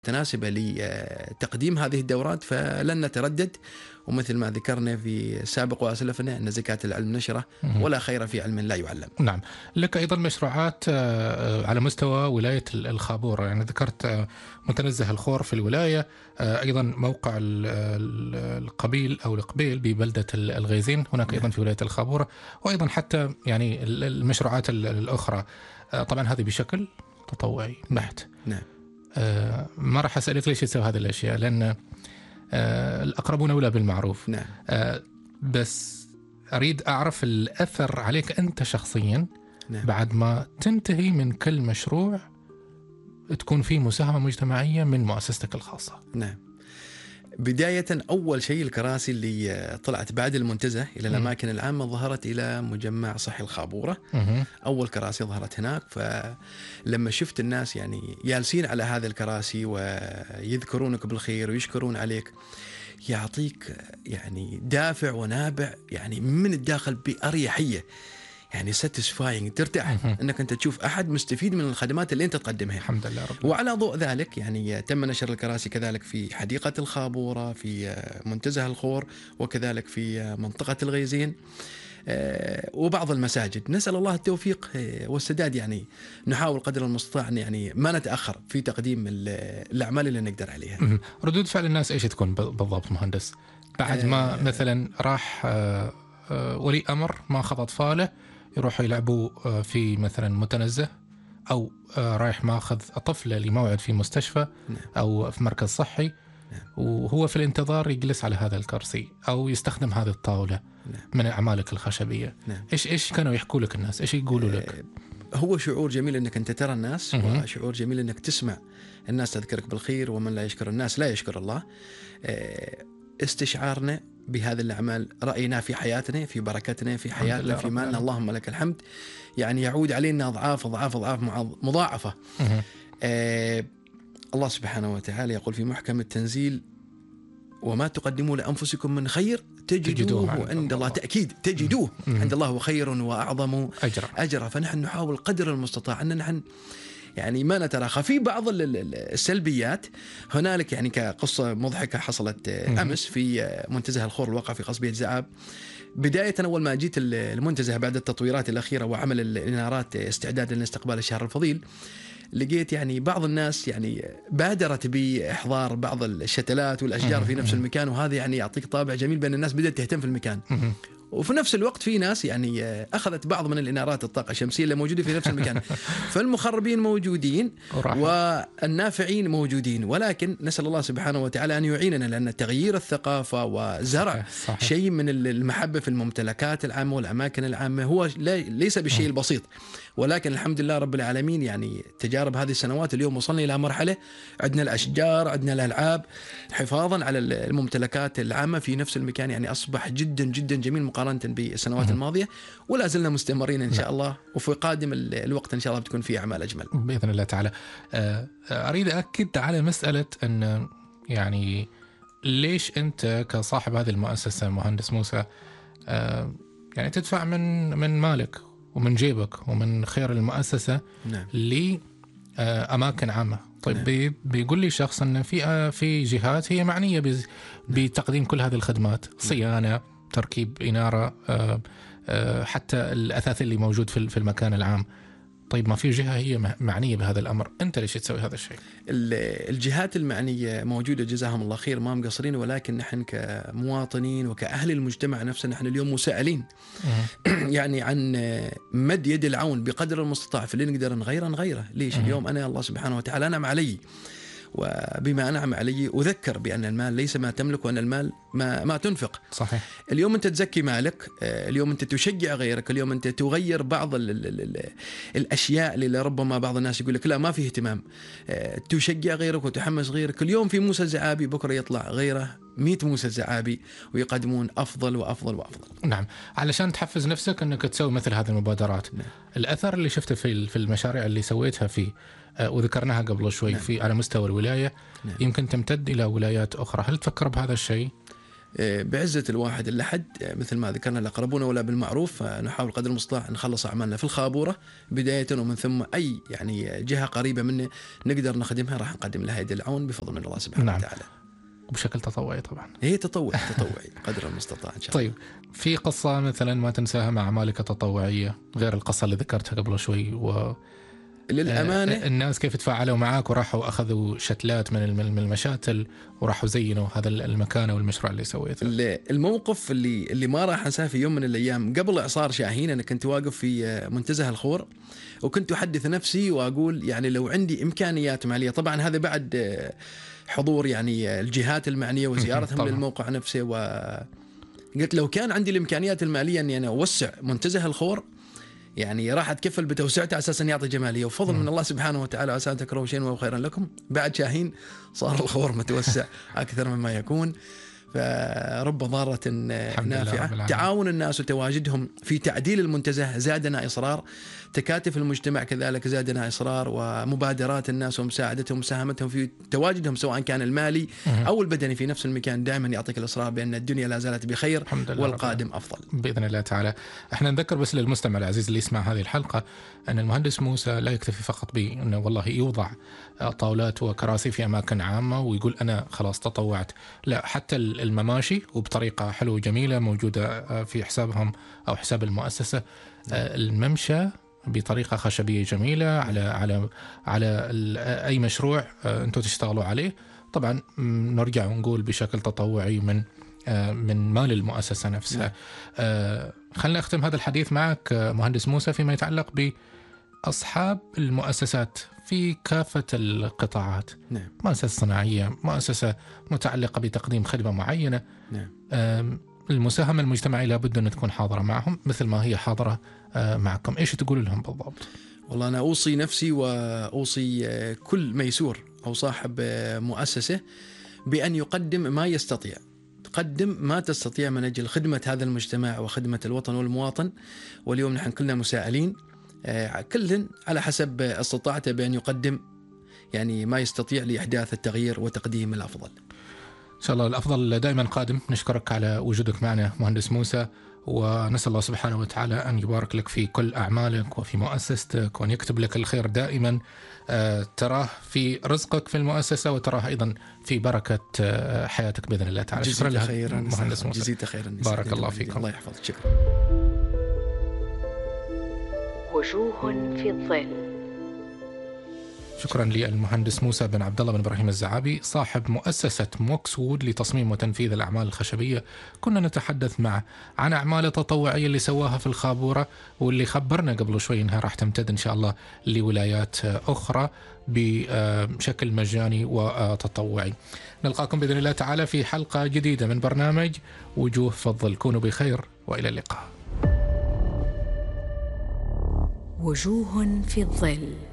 متناسبة لتقديم هذه الدورات فلن نتردد. ومثل ما ذكرنا في سابق وأسلفنا أن زكاة العلم نشرة ولا خير في علم لا يعلم. نعم. لك أيضا مشروعات على مستوى ولاية الخابورة، يعني ذكرت متنزه الخور في الولاية، أيضا موقع القبيل أو القبيل ببلدة الغيزين هناك أيضا في ولاية الخابورة، وأيضا حتى يعني المشروعات الأخرى. طبعا هذه بشكل تطوعي بحت. نعم. ما راح أسألك ليش يسوي هذه الأشياء، لأن الأقربون أولى بالمعروف. نعم. بس أريد أعرف الأثر عليك أنت شخصيا. نعم. بعد ما تنتهي من كل مشروع تكون فيه مساهمة مجتمعية من مؤسستك الخاصة. نعم. بداية أول شيء الكراسي اللي طلعت بعد المنتزه إلى الأماكن العامة ظهرت إلى مجمع صحي الخابورة. أول كراسي ظهرت هناك، فلما شفت الناس يعني جالسين على هذه الكراسي ويذكرونك بالخير ويشكرون عليك، يعطيك يعني دافع ونابع يعني من الداخل بأريحية، يعني satisfying، ترتاح انك انت تشوف احد مستفيد من الخدمات اللي انت تقدمها. الحمد لله رب. وعلى ضوء ذلك يعني تم نشر الكراسي كذلك في حديقة الخابورة، في منتزه الخور، وكذلك في منطقة الغيزين وبعض المساجد. نسأل الله التوفيق والسداد، يعني نحاول قدر المستطاع يعني ما نتأخر في تقديم الأعمال اللي نقدر عليها. ردود فعل الناس ايش تكون بالضبط مهندس بعد ما مثلا راح ولي أمر ما أخذ أطفاله يروحوا يلعبوا في مثلا متنزه، أو رايح ما أخذ طفله لموعد في مستشفى أو في مركز صحي، وهو في الانتظار يجلس على هذا الكرسي أو يستخدم هذه الطاولة من أعمالك الخشبية. إيش كانوا يحكوا لك الناس؟ إيش يقولوا لك؟ هو شعور جميل أنك أنت ترى الناس، وشعور جميل أنك تسمع الناس تذكرك بالخير، ومن لا يشكر الناس لا يشكر الله. استشعارنا بهذه الأعمال رأينا في حياتنا، في بركتنا في حياتنا، في مالنا، اللهم لك الحمد، يعني يعود علينا أضعاف أضعاف أضعاف مضاعفة. الله سبحانه وتعالى يقول في محكم التنزيل: وما تقدموا لأنفسكم من خير تجدوه عند الله. تأكيد تجدوه عند الله وخير وأعظم أجرا. فنحن نحاول قدر المستطاع أن نحن يعني ما نتراخى في بعض السلبيات. هنالك يعني كقصة مضحكة حصلت أمس في منتزه الخور الواقع في قصبية زعاب. بداية أول ما جيت المنتزه بعد التطويرات الأخيرة وعمل الإنارات استعدادا لاستقبال الشهر الفضيل، لقيت يعني بعض الناس يعني بادرت بإحضار بعض الشتلات والأشجار في نفس المكان، وهذا يعني يعطيك طابع جميل بأن الناس بدأت تهتم في المكان. وفي نفس الوقت في ناس يعني أخذت بعض من الإنارات الطاقة الشمسية اللي موجودة في نفس المكان. فالمخربين موجودين والنافعين موجودين، ولكن نسأل الله سبحانه وتعالى أن يعيننا، لأن تغيير الثقافة وزرع شيء من المحبة في الممتلكات العامة والأماكن العامة هو ليس بالشيء البسيط. ولكن الحمد لله رب العالمين، يعني تجارب هذه السنوات اليوم وصلنا إلى مرحلة عندنا الأشجار، عندنا الألعاب، حفاظا على الممتلكات العامة في نفس المكان، يعني أصبح جدا جدا جميل مقارنة بالسنوات الماضية، ولا زلنا مستمرين إن شاء الله، وفي قادم الوقت إن شاء الله بتكون فيه أعمال أجمل بإذن الله تعالى. أريد أكد على مسألة أن يعني ليش أنت كصاحب هذه المؤسسة مهندس موسى يعني تدفع من مالك ومن جيبك ومن خير المؤسسة لأماكن عامة. طيب بيقول لي شخص أن في جهات هي معنية بتقديم كل هذه الخدمات، صيانة، تركيب إنارة، حتى الأثاث اللي موجود في المكان العام. طيب ما في جهة هي معنية بهذا الأمر، أنت ليش تسوي هذا الشيء؟ الجهات المعنية موجودة جزاهم الله خير، ما مقصرين، ولكن نحن كمواطنين وكأهل المجتمع نفسه نحن اليوم مسائلين يعني عن مد يد العون بقدر المستطاع في اللي نقدر نغيره. ليش؟ اليوم أنا الله سبحانه وتعالى أنعم علي، وبما أنعم علي أذكر بأن المال ليس ما تملك، وأن المال ما تنفق. صحيح. اليوم أنت تزكي مالك، اليوم أنت تشجع غيرك، اليوم أنت تغير بعض الأشياء اللي ربما بعض الناس يقول لك لا ما فيه اهتمام، تشجع غيرك وتحمس غيرك. اليوم في موسى الزعابي، بكرة يطلع غيره 100 موسى الزعابي ويقدمون أفضل وأفضل وأفضل. نعم، علشان تحفز نفسك أنك تسوي مثل هذه المبادرات. الأثر اللي شفته في المشاريع اللي سويتها وذكرناها قبل شوي على مستوى الولاية، يمكن تمتد إلى ولايات أخرى، هل تفكر بهذا الشيء؟ بعزة الواحد الأحد مثل ما ذكرنا الأقربون ولا بالمعروف، نحاول قدر المستطاع نخلص أعمالنا في الخابورة بداية، ومن ثم أي يعني جهة قريبة منه نقدر نخدمها راح نقدم لها يد العون بفضل من الله سبحانه وتعالى. وبشكل تطوعي طبعا. هي تطوعي قدر المستطاع إن شاء الله. طيب في قصة مثلا ما تنساها مع أعمالك التطوعية غير القصة اللي ذكرتها قبل شوي، للأمانة الناس كيف تفاعلوا معاك وراحوا أخذوا شتلات من المشاتل وراحوا زينوا هذا المكان والمشروع اللي سويته؟ الموقف اللي ما راح أنساه في يوم من الأيام قبل إعصار شاهين، أنا كنت واقف في منتزه الخور وكنت أحدث نفسي وأقول يعني لو عندي إمكانيات مالية، طبعا هذا بعد حضور يعني الجهات المعنية وزيارتهم للموقع نفسه، وقلت لو كان عندي الإمكانيات المالية أني أنا أوسع منتزه الخور يعني راح أتكفل بتوسعته على أساس أن يعطي جمالية، وفضل من الله سبحانه وتعالى عسى أن تكرهوا شيئا وهو خيرا لكم. بعد شاهين صار الخور متوسع أكثر مما يكون، فرب ضارة نافعة. تعاون الناس وتواجدهم في تعديل المنتزه زادنا إصرار، تكاتف المجتمع كذلك زادنا إصرار، ومبادرات الناس ومساعدتهم ومساهمتهم في تواجدهم سواء كان المالي أو البدني في نفس المكان دائما يعطيك الإصرار بأن الدنيا لا زالت بخير والقادم أفضل بإذن الله تعالى. احنا نذكر بس للمستمع العزيز اللي يسمع هذه الحلقة أن المهندس موسى لا يكتفي فقط بأنه والله يوضع طاولات وكراسي في أماكن عامة ويقول أنا خلاص تطوعت، لا، حتى المماشي وبطريقة حلوة وجميلة موجودة في حسابهم أو حساب المؤسسة. الممشى بطريقة خشبية جميلة على أي مشروع أنتم تشتغلوا عليه، طبعا نرجع ونقول بشكل تطوعي من مال المؤسسة نفسها. خلنا أختم هذا الحديث معك مهندس موسى فيما يتعلق بأصحاب المؤسسات في كافة القطاعات. نعم. مؤسسة صناعية، مؤسسة متعلقة بتقديم خدمة معينة. نعم. المساهمة المجتمعية لابد أن تكون حاضرة معهم مثل ما هي حاضرة معكم. إيش تقول لهم بالضبط؟ والله أنا أوصي نفسي وأوصي كل ميسور أو صاحب مؤسسة بأن يقدم ما يستطيع. قدم ما تستطيع من أجل خدمة هذا المجتمع وخدمة الوطن والمواطن. واليوم نحن كلنا مسائلين، كل على حسب استطاعته بأن يقدم يعني ما يستطيع لإحداث التغيير وتقديم الأفضل. إن شاء الله الأفضل دائما قادم. نشكرك على وجودك معنا مهندس موسى، ونسأل الله سبحانه وتعالى أن يبارك لك في كل أعمالك وفي مؤسستك، وأن يكتب لك الخير دائما، تراه في رزقك في المؤسسة وتراه أيضا في بركة حياتك بإذن الله تعالى. شكرا لك مهندس موسى، جزيت خيرا. بارك الله فيكم. الله يحفظك. شكرا. وجوه في الظل. شكرا للمهندس موسى بن عبد الله بن إبراهيم الزعابي صاحب مؤسسة موكسوود لتصميم وتنفيذ الأعمال الخشبية. كنا نتحدث معه عن أعمال التطوعية اللي سواها في الخابورة، واللي خبرنا قبل شوي أنها راح تمتد إن شاء الله لولايات أخرى بشكل مجاني وتطوعي. نلقاكم بإذن الله تعالى في حلقة جديدة من برنامج وجوه في الظل. كونوا بخير وإلى اللقاء. وجوه في الظل.